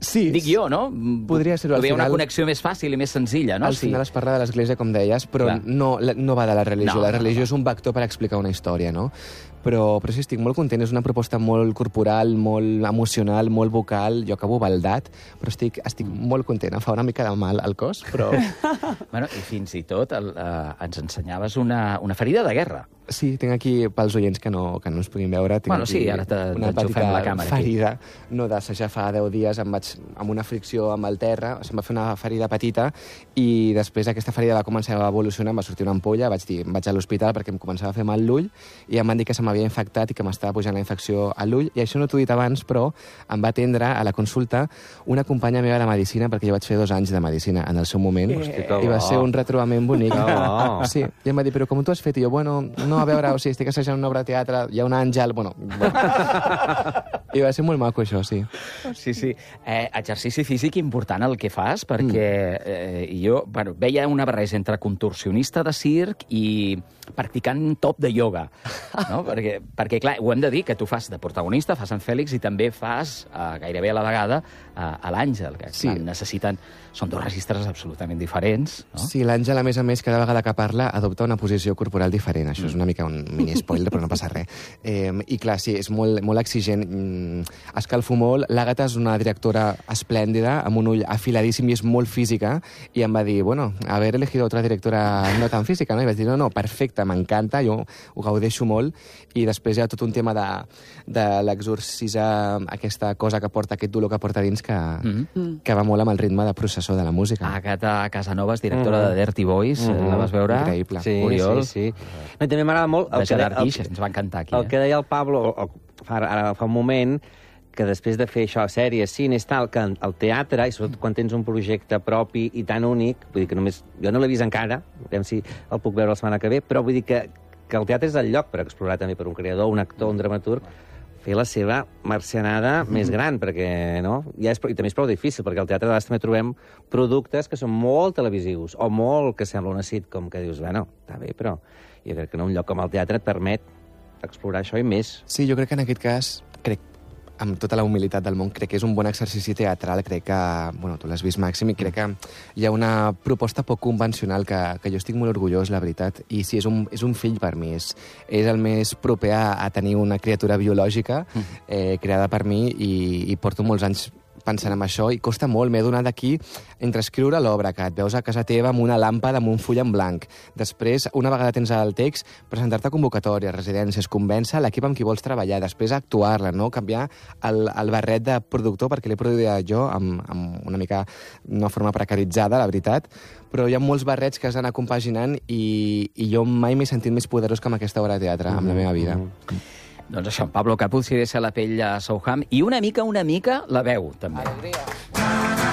Sí. Dic jo, no? Podria ser-ho. Podria una connexió més fàcil i més senzilla, no? Al final es parla de l'Església, com deies, però no va de la religió. La religió és un vector per explicar una història, no? Però sí, estic molt content. És una proposta molt corporal, molt emocional, molt vocal. Jo acabo baldat, però estic molt content. Em fa una mica de mal al cos, però... Bueno, i fins i tot ens ensenyaves una ferida de guerra. Sí, tinc aquí, pels oients que no ens puguin veure, tinc sí, ara una petita ferida, no d'assajar fa 10 dies, amb una fricció amb el terra, se'm va fer una ferida petita i després aquesta ferida va començar a evolucionar, em va sortir una ampolla, vaig a l'hospital perquè em començava a fer mal l'ull i em van dir que se m'havia infectat i que m'estava pujant la infecció a l'ull, i això no t'ho he dit abans, però em va atendre a la consulta una companya meva de medicina, perquè jo vaig fer 2 anys de medicina en el seu moment, i va ser un retrobament bonic. Sí, i em va dir, però com tu has fet? I jo, bueno, no, a veure, o sigui, estic assajant una obra de teatre, hi ha un àngel, bueno. I va ser molt maco, això, sí. Sí. Exercici físic important el que fas, perquè jo veia una barreja entre contorsionista de circ i practicant top de ioga, no? Perquè, clar, ho hem de dir, que tu fas de protagonista, fas en Fèlix, i també fas, gairebé a la vegada, a l'Àngel, que necessiten... Són 2 registres absolutament diferents, no? Sí, l'Àngel, a més, cada vegada que parla, adopta una posició corporal diferent. Això és una mica un mini-spoiler, però no passa res. I clar, sí, és molt exigent. Escalfo molt. L'Àgata és una directora esplèndida, amb un ull afiladíssim i és molt física, i em va dir, bueno, haver elegido otra directora no tan física, no? I vaig dir, no, perfecte, m'encanta, jo ho gaudeixo molt, i després hi ha tot un tema de l'exorcisar aquesta cosa que porta, aquest dolor que porta dins, que va molt amb el ritme de processó de la música. Agata Casanovas, directora de Dirty Boys, la vas veure? Increïble. Sí. No, i també m'agrada molt... De Gerard Guix, ens va encantar aquí. El que deia el Pablo, ara fa un moment, que després de fer això, sèries, cines, tal, que el teatre, i sobretot quan tens un projecte propi i tan únic, vull dir que només... Jo no l'he vist encara, veurem si el puc veure la setmana que ve, però vull dir que el teatre és el lloc per explorar també per un creador, un actor, un dramaturg, fer la seva marcianada més gran, perquè, no? I també és prou difícil, perquè al teatre de vegades també trobem productes que són molt televisius, o molt que sembla una sitcom, que dius, bueno, està bé, però jo crec que un lloc com el teatre et permet explorar això i més. Sí, jo crec que en aquest cas, amb tota la humilitat del món, crec que és un bon exercici teatral, crec que, bueno, tu l'has vist, Màxim, i crec que hi ha una proposta poc convencional que jo estic molt orgullós, la veritat, i sí, és un fill per mi, és el més proper a tenir una criatura biològica creada per mi, i porto molts anys pensant en això, i costa molt. M'he donat aquí entre escriure l'obra, que et veus a casa teva amb una làmpada, amb un full en blanc. Després, una vegada tens el text, presentar-te a convocatòries, residències, convèncer l'equip amb qui vols treballar, després actuar-la, no? Canviar el barret de productor, perquè l'he produït jo amb una mica una forma precaritzada, la veritat, però hi ha molts barrets que has d'anar compaginant, i jo mai m'he sentit més poderós que amb aquesta obra de teatre, amb la meva vida. Doncs això, en Pablo Capuz s'hi deixa la pell a Souham, i una mica la veu, també. Alegria.